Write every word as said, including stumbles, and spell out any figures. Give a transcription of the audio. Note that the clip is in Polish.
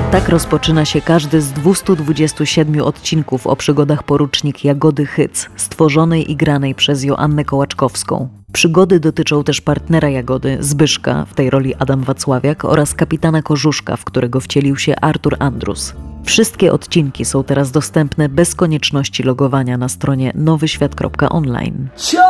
Tak rozpoczyna się każdy z dwustu dwudziestu siedmiu odcinków o przygodach porucznik Jagody Hyc, stworzonej i granej przez Joannę Kołaczkowską. Przygody dotyczą też partnera Jagody, Zbyszka, w tej roli Adam Wacławiak, oraz kapitana Korzuszka, w którego wcielił się Artur Andrus. Wszystkie odcinki są teraz dostępne bez konieczności logowania na stronie nowy świat kropka online.